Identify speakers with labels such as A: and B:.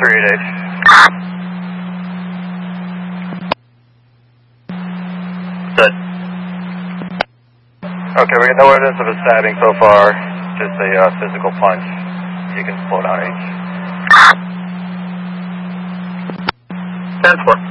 A: 388. Good. Okay, we got no evidence of a stabbing so far, just a physical punch. You can slow down H.
B: 10-4.